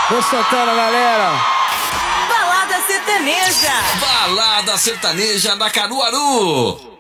Ô Santana, galera. Balada Sertaneja. Balada Sertaneja da Caruaru.